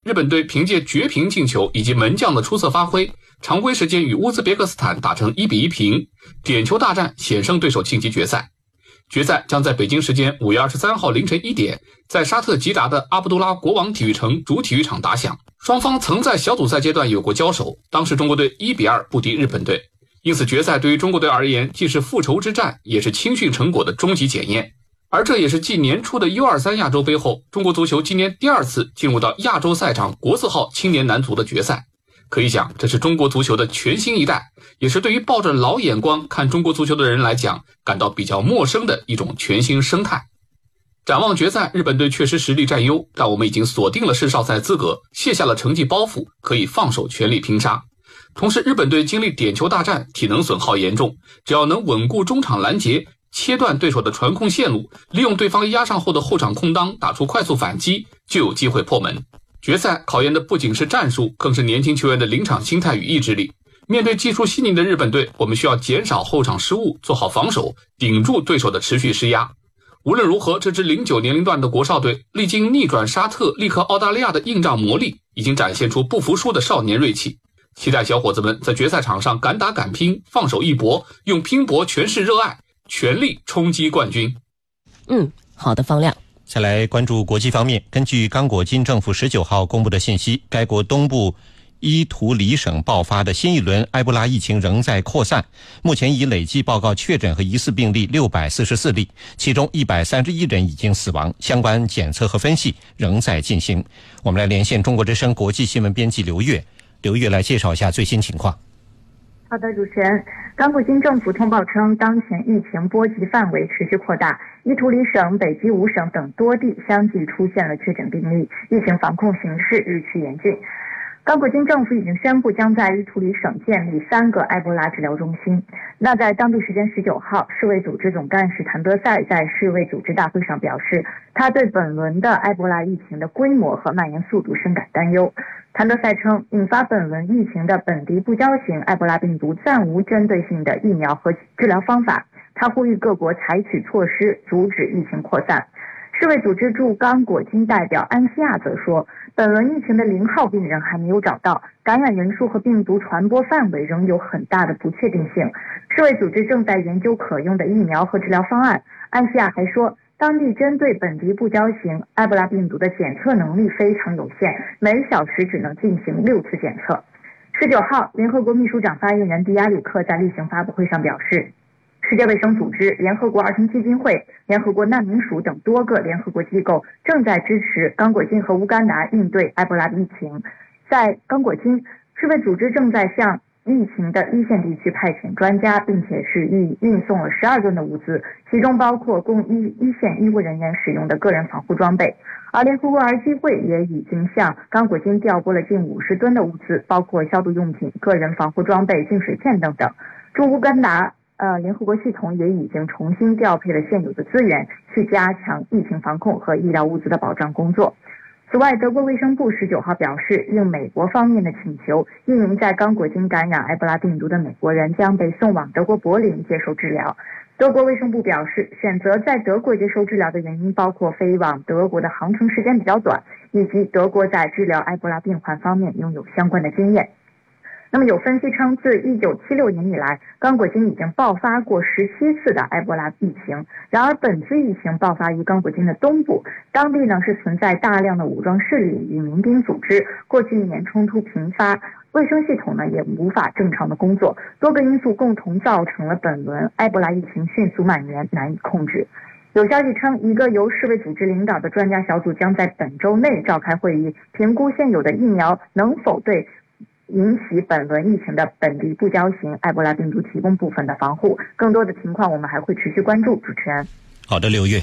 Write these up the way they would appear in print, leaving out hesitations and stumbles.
日本队凭借绝平进球以及门将的出色发挥，常规时间与乌兹别克斯坦打成1-1平，点球大战险胜对手晋级决赛。决赛将在北京时间5月23号凌晨1点，在沙特吉达的阿卜杜拉国王体育城主体育场打响。双方曾在小组赛阶段有过交手，当时中国队1-2不敌日本队，因此决赛对于中国队而言既是复仇之战，也是青训成果的终极检验。而这也是继年初的 U23 亚洲杯后，中国足球今年第2次进入到亚洲赛场国字号青年男足的决赛。可以讲，这是中国足球的全新一代，也是对于抱着老眼光看中国足球的人来讲感到比较陌生的一种全新生态。展望决赛，日本队确实实力占优，但我们已经锁定了世少赛资格，卸下了成绩包袱，可以放手全力拼杀。同时日本队经历点球大战，体能损耗严重，只要能稳固中场拦截，切断对手的传控线路，利用对方压上后的后场空当打出快速反击，就有机会破门。决赛考验的不仅是战术，更是年轻球员的临场心态与意志力。面对技术细腻的日本队，我们需要减少后场失误，做好防守，顶住对手的持续施压。无论如何，这支09年龄段的国少队历经逆转沙特、力克澳大利亚的硬仗磨砺，已经展现出不服输的少年锐气。期待小伙子们在决赛场上敢打敢拼，放手一搏，用拼搏诠释热爱，全力冲击冠军。 好的，方亮。 再来关注国际方面，根据刚果金政府19号公布的信息，该国东部伊图里省爆发的新一轮埃博拉疫情仍在扩散，目前已累计报告确诊和疑似病例644例，其中131人已经死亡，相关检测和分析仍在进行。我们来连线中国之声国际新闻编辑刘月来介绍一下最新情况。 好的，主持人，刚果金政府通报称，当前疫情波及范围持续扩大，伊图里省、北基五省等多地相继出现了确诊病例，疫情防控形势日趋严峻。刚果金政府已经宣布将在伊图里省建立3个埃博拉治疗中心。那在当地时间19号，世卫组织总干事谭德赛在世卫组织大会上表示，他对本轮的埃博拉疫情的规模和蔓延速度深感担忧。谭德赛称，引发本轮疫情的本地不交型埃博拉病毒暂无针对性的疫苗和治疗方法。他呼吁各国采取措施阻止疫情扩散。世卫组织驻刚果金代表安西亚则说，本轮疫情的0号病人还没有找到，感染人数和病毒传播范围仍有很大的不确定性。世卫组织正在研究可用的疫苗和治疗方案。安西亚还说，当地针对本地不交型埃博拉病毒的检测能力非常有限，每小时只能进行6次检测。19号，联合国秘书长发言人迪亚里克在例行发布会上表示，世界卫生组织、联合国儿童基金会、联合国难民署等多个联合国机构正在支持刚果金和乌干达应对埃博拉疫情。在刚果金，世卫组织正在向疫情的一线地区派遣专家，并且是运送了12吨的物资，其中包括供一线医务人员使用的个人防护装备。而联合国儿基会也已经向刚果金调拨了近50吨的物资，包括消毒用品、个人防护装备、净水片等等。驻乌干达联合国系统也已经重新调配了现有的资源，去加强疫情防控和医疗物资的保障工作。此外，德国卫生部19号表示，应美国方面的请求，1名在刚果金感染埃博拉病毒的美国人将被送往德国柏林接受治疗。德国卫生部表示，选择在德国接受治疗的原因包括飞往德国的航程时间比较短，以及德国在治疗埃博拉病患方面拥有相关的经验。那么有分析称，自1976年以来，刚果金已经爆发过17次的埃博拉疫情。然而本次疫情爆发于刚果金的东部，当地呢是存在大量的武装势力与民兵组织，过去1年冲突频发，卫生系统呢也无法正常的工作，多个因素共同造成了本轮埃博拉疫情迅速蔓延，难以控制。有消息称，一个由世卫组织领导的专家小组将在本周内召开会议，评估现有的疫苗能否对引起本轮疫情的本地不交型埃博拉病毒提供部分的防护。更多的情况我们还会持续关注。主持人， 好的，刘月。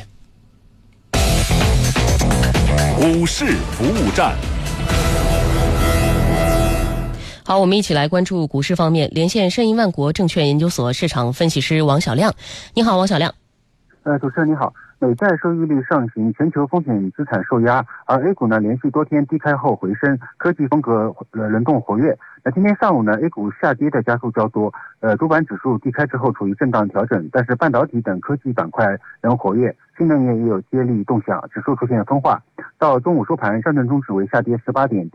股市服务站。 好，我们一起来关注股市方面，连线申银万国证券研究所市场分析师王小亮。你好，王小亮。 主持人你好。美债收益率上行，全球风险资产受压，而 A 股呢连续多天低开后回升，科技风格轮动活跃。那今天上午呢 A 股下跌的家数较多，主板指数低开之后处于震荡调整，但是半导体等科技板块仍活跃，新能源也有接力动向，指数出现分化。到中午收盘，上证综指为下跌18点。